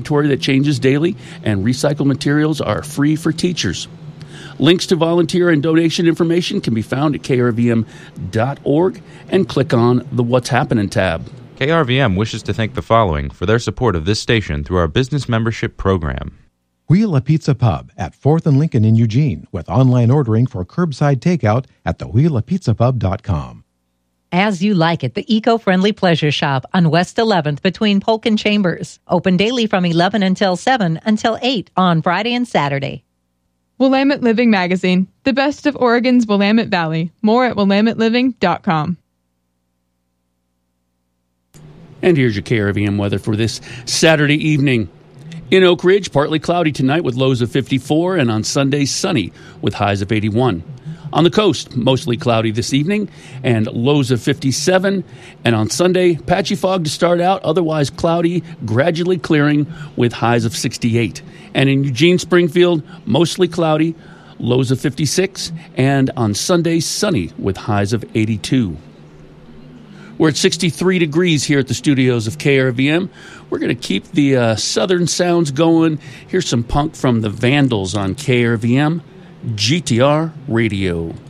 inventory that changes daily, and recycled materials are free for teachers. Links to volunteer and donation information can be found at krvm.org and click on the What's Happening tab. KRVM wishes to thank the following for their support of this station through our business membership program. Wheel a Pizza Pub at 4th and Lincoln in Eugene with online ordering for curbside takeout at thewheelapizzapub.com. As You Like It, the eco-friendly pleasure shop on West 11th between Polk and Chambers. Open daily from 11 until 7 until 8 on Friday and Saturday. Willamette Living Magazine, the best of Oregon's Willamette Valley. More at willametteliving.com. And here's your KRVM weather for this Saturday evening. In Oak Ridge, partly cloudy tonight with lows of 54, and on Sunday, sunny with highs of 81. On the coast, mostly cloudy this evening and lows of 57. And on Sunday, patchy fog to start out, otherwise cloudy, gradually clearing with highs of 68. And in Eugene, Springfield, mostly cloudy, lows of 56. And on Sunday, sunny with highs of 82. We're at 63 degrees here at the studios of KRVM. We're going to keep the southern sounds going. Here's some punk from the Vandals on KRVM, GTR Radio.